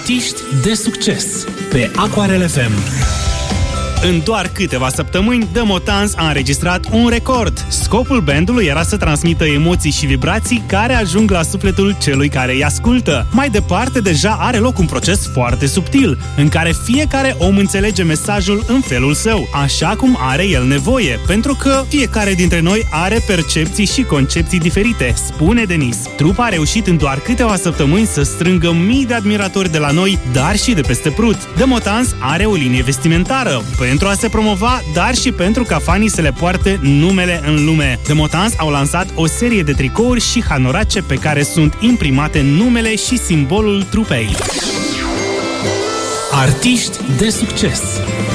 Artiști de succes pe Aquarel FM. În doar câteva săptămâni, The Motans a înregistrat un record. Scopul bandului era să transmită emoții și vibrații care ajung la sufletul celui care îi ascultă. Mai departe, deja are loc un proces foarte subtil, în care fiecare om înțelege mesajul în felul său, așa cum are el nevoie, pentru că fiecare dintre noi are percepții și concepții diferite, spune Denis. Trupa a reușit în doar câteva săptămâni să strângă mii de admiratori de la noi, dar și de peste Prut. The Motans are o linie vestimentară, pentru a se promova, dar și pentru ca fanii să le poarte numele în lume. The Motans au lansat o serie de tricouri și hanorace pe care sunt imprimate numele și simbolul trupei. Artiști de succes